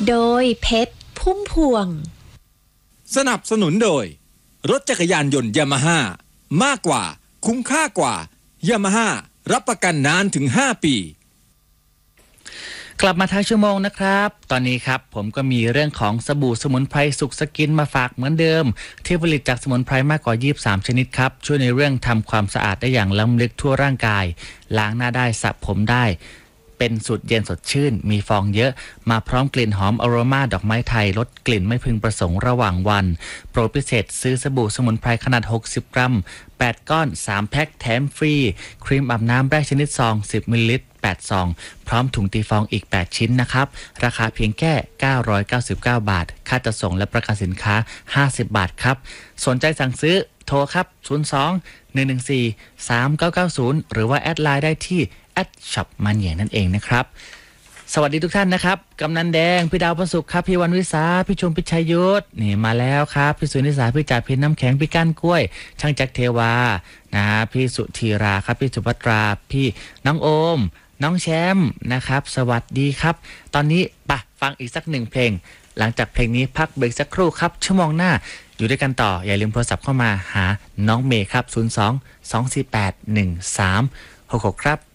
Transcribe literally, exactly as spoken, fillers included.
โดยเพชรพุ่มพวงสนับสนุนโดยรถจักรยานยนต์ยามาฮ่ามากกว่าคุ้มค่ากว่ายามาฮ่ารับประกันนานถึงห้าปีกลับมาทางชั่วโมงนะครับตอนนี้ครับผมก็มีเรื่องของสบู่สมุนไพรสุขสกินมาฝากเหมือนเดิมที่ผลิตจากสมุนไพรมากกว่ายี่สิบสามชนิดครับช่วยในเรื่องทำความสะอาดได้อย่างล้ำลึกทั่วร่างกายล้างหน้าได้สระผมได้เป็นสูตรเย็นสดชื่นมีฟองเยอะมาพร้อมกลิ่นหอมอโรมาดอกไม้ไทยลดกลิ่นไม่พึงประสงค์ระหว่างวันโปรพิเศษซื้อสบู่สมุนไพรขนาดหกสิบกรัมแปดก้อนสามแพ็คแถมฟรีครีมอาบน้ำแร่ชนิดซองสิบมิลลิลิตรแปดซองพร้อมถุงตีฟองอีกแปดชิ้นนะครับราคาเพียงแค่เก้าร้อยเก้าสิบเก้าบาทค่าจัดส่งและประกันสินค้าห้าสิบบาทครับสนใจสั่งซื้อโทรครับศูนย์ สอง หนึ่ง หนึ่ง สี่ สาม เก้า เก้า ศูนย์หรือว่าแอดไลน์ได้ที่แอดช็อปมันเหย่นั่นเองนะครับสวัสดีทุกท่านนะครับกำนันแดงพี่ดาวประสุขครับพี่วันวิสาพี่ชมพิชัยยุทธนี่มาแล้วครับพี่สุนิสาพี่จ่าพี่น้ำแข็งพี่ก้านกล้วยช่างแจ็คเทวานะฮะพี่สุธีราครับพี่สุภัตราพี่น้องโอมน้องแชมป์นะครับสวัสดีครับตอนนี้ปะฟังอีกสักหนึ่งเพลงหลังจากเพลงนี้พักเบรกสักครู่ครับชั่วโมงหน้าอยู่ด้วยกันต่ออย่าลืมโทรศัพท์เข้ามาหาน้องเมย์ครับศูนย์ สอง สอง สี่ แปด หนึ่ง สาม หก หกครับ